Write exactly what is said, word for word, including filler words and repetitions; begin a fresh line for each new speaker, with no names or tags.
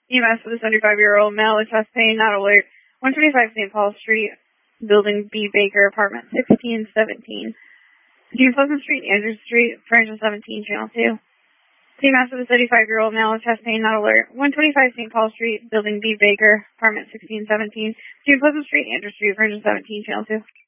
E M S for the seventy-five-year-old male with chest pain, not alert. one twenty-five Saint Paul Street, Building B. Baker, apartment sixteen seventeen. Team Pleasant Street, Andrews Street, Franklin seventeen, Channel two. Team M S for the seventy-five-year-old male with chest pain, not alert. one twenty-five Saint Paul Street, Building B. Baker, apartment sixteen seventeen. Team Pleasant Street, Andrews Street, Franklin seventeen, Channel two.